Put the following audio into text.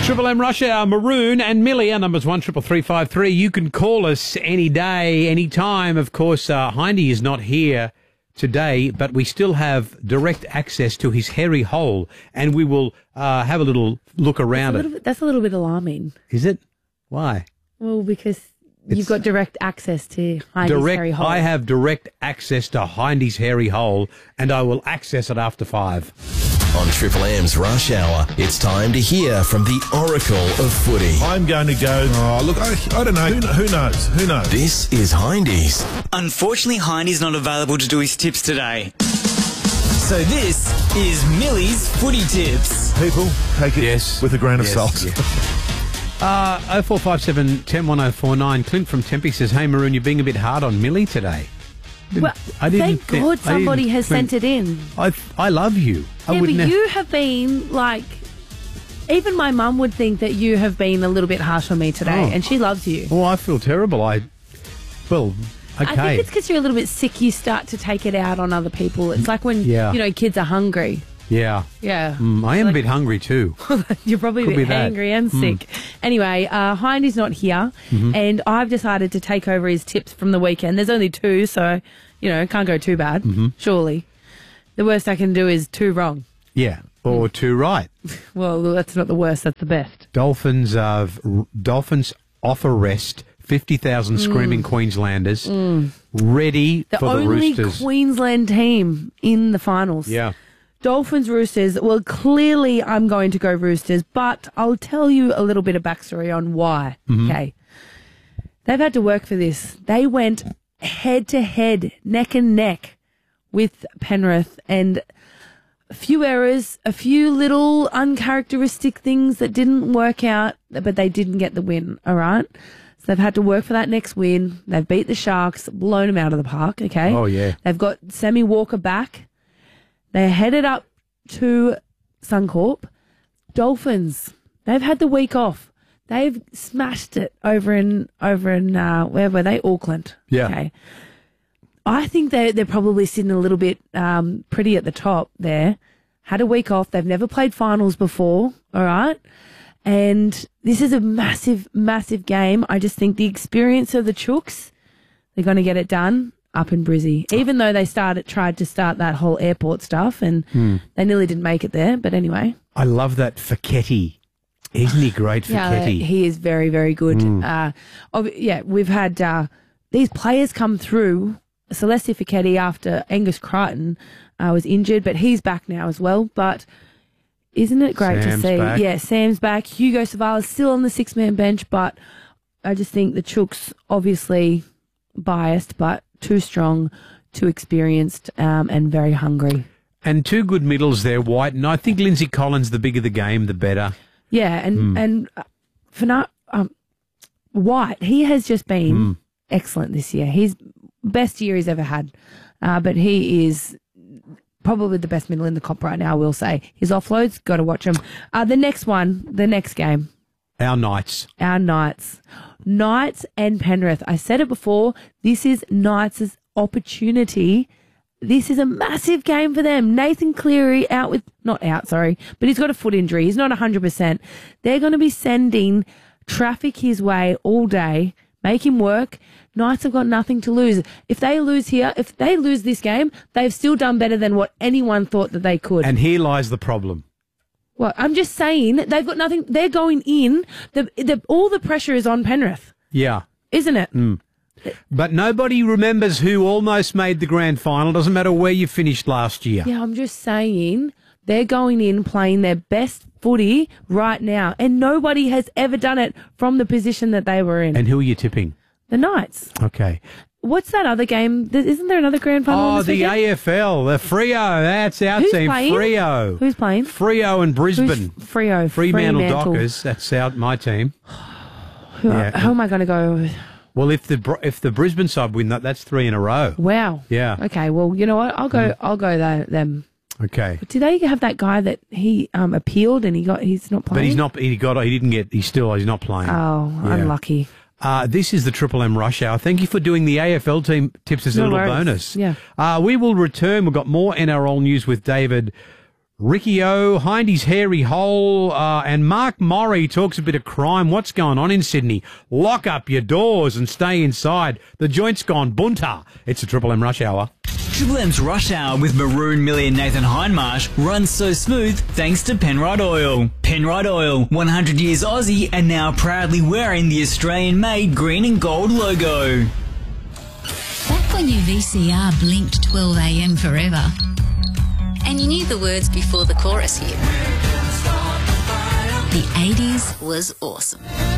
Triple M Rush Hour, Maroon and Millie. Our number's 133353. You can call us any day, any time. Of course, Hindy is not here today, but we still have direct access to his hairy hole, and we will have a little look around it. That's a little bit alarming. Is it? Why? Well, because you've got direct access to Hindy's hairy hole. I have direct access to Hindy's hairy hole, and I will access it after 5. On Triple M's Rush Hour, it's time to hear from the Oracle of Footy. I'm going to go, I don't know. Who knows? Who knows? This is Hindy's. Unfortunately, Hindy's not available to do his tips today. So this is Millie's Footy Tips. People, take it with a grain of salt. Yeah. 0457 101049. Clint from Tempe says, "Hey Maroon, you're being a bit hard on Millie today." Well, thank God somebody has sent it in. I love you. Yeah, but you have been like, even my mum would think that you have been a little bit harsh on me today, and she loves you. Oh, I feel terrible. Okay. I think it's because you're a little bit sick. You start to take it out on other people. It's like when kids are hungry. Yeah. Yeah. I am a bit hungry too. You're probably a bit hangry and sick. Anyway, Hindy's not here, and I've decided to take over his tips from the weekend. There's only 2, so, can't go too bad, surely. The worst I can do is 2 wrong. Yeah, or 2 right. Well, that's not the worst, that's the best. Dolphins off arrest, 50,000 screaming Queenslanders, ready for the Roosters. The only Queensland team in the finals. Yeah. Dolphins, Roosters. Well, clearly I'm going to go Roosters, but I'll tell you a little bit of backstory on why. Okay. They've had to work for this. They went head to head, neck and neck with Penrith, and a few errors, a few little uncharacteristic things that didn't work out, but they didn't get the win, all right? So they've had to work for that next win. They've beat the Sharks, blown them out of the park, okay? Oh, yeah. They've got Sammy Walker back. They're headed up to Suncorp. Dolphins, they've had the week off. They've smashed it over in where were they? Auckland. Yeah. Okay. I think they're probably sitting a little bit pretty at the top there. Had a week off. They've never played finals before, all right? And this is a massive, massive game. I just think the experience of the Chooks, they're going to get it done up in Brizzy, even though they tried to start that whole airport stuff, and they nearly didn't make it there. But anyway, I love that Fekete. Isn't he great, Fekete? Yeah, he is very, very good. We've had these players come through. Celeste Fekete, after Angus Crichton was injured, but he's back now as well. But isn't it great to see? Back. Yeah, Sam's back. Hugo Savala's still on the 6-man bench, but I just think the Chooks, obviously biased, but too strong, too experienced, and very hungry. And 2 good middles there, White. And I think Lindsay Collins, the bigger the game, the better. Yeah, and for White, he has just been excellent this year. He's best year he's ever had, but he is probably the best middle in the comp right now, I will say. His offloads, got to watch him. The next game. Our Knights. Knights and Penrith. I said it before, this is Knights' opportunity. This is a massive game for them. Nathan Cleary but he's got a foot injury. He's not 100%. They're going to be sending traffic his way all day, make him work. Knights have got nothing to lose. If they lose this game, they've still done better than what anyone thought that they could. And here lies the problem. Well, I'm just saying they've got nothing. They're going in. All the pressure is on Penrith. Yeah. Isn't it? But nobody remembers who almost made the grand final. Doesn't matter where you finished last year. Yeah, I'm just saying they're going in playing their best footy right now, and nobody has ever done it from the position that they were in. And who are you tipping? The Knights. Okay. What's that other game? Isn't there another grand final? Oh, the AFL, the Freo. That's our team. Playing? Freo. Who's playing? Freo and Brisbane. Fremantle Dockers. That's my team. Who am I going to go with? Well, if the Brisbane side win that's 3 in a row. Wow. Yeah. Okay. Well, you know what? I'll go them. Okay. But did they have that guy that he appealed and he's not playing? But he's not playing. Oh, yeah. Unlucky. This is the Triple M Rush Hour. Thank you for doing the AFL team tips as a little bonus. Yeah. We will return. We've got more NRL news with David Ricky O, Hindy's Hairy Hole, and Mark Morrie talks a bit of crime. What's going on in Sydney? Lock up your doors and stay inside. The joint's gone bunter. It's a Triple M Rush Hour. Triple M's Rush Hour with Maroon, Millie and Nathan Hindmarsh runs so smooth thanks to Penrite Oil. Penrite Oil, 100 years Aussie and now proudly wearing the Australian-made green and gold logo. Back when your VCR blinked 12 a.m. forever, and you knew the words before the chorus hit, the 80s was awesome.